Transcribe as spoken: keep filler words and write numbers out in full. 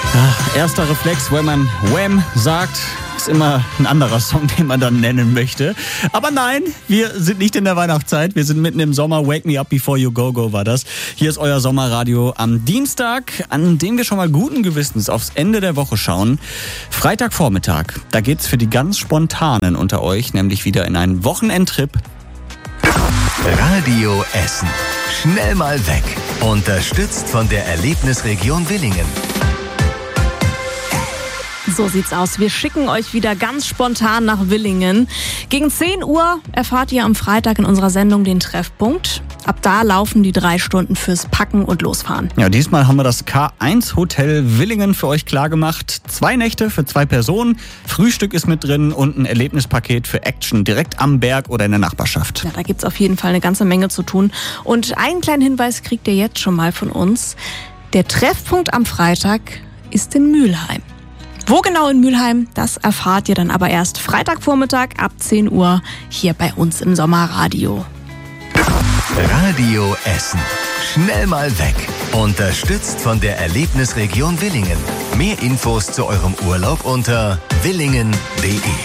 Ach, erster Reflex, wenn man Wham sagt, ist immer ein anderer Song, den man dann nennen möchte. Aber nein, wir sind nicht in der Weihnachtszeit. Wir sind mitten im Sommer. Wake Me Up Before You Go Go war das. Hier ist euer Sommerradio am Dienstag, an dem wir schon mal guten Gewissens aufs Ende der Woche schauen. Freitagvormittag, da geht's für die ganz Spontanen unter euch nämlich wieder in einen Wochenendtrip. Radio Essen. Schnell mal weg. Unterstützt von der Erlebnisregion Willingen. So sieht's aus. Wir schicken euch wieder ganz spontan nach Willingen. Gegen zehn Uhr erfahrt ihr am Freitag in unserer Sendung den Treffpunkt. Ab da laufen die drei Stunden fürs Packen und Losfahren. Ja, diesmal haben wir das K eins Hotel Willingen für euch klargemacht. Zwei Nächte für zwei Personen. Frühstück ist mit drin und ein Erlebnispaket für Action direkt am Berg oder in der Nachbarschaft. Ja, da gibt's auf jeden Fall eine ganze Menge zu tun. Und einen kleinen Hinweis kriegt ihr jetzt schon mal von uns. Der Treffpunkt am Freitag ist in Mülheim. Wo genau in Mülheim, das erfahrt ihr dann aber erst Freitagvormittag ab zehn Uhr hier bei uns im Sommerradio. Radio Essen. Schnell mal weg. Unterstützt von der Erlebnisregion Willingen. Mehr Infos zu eurem Urlaub unter willingen punkt de.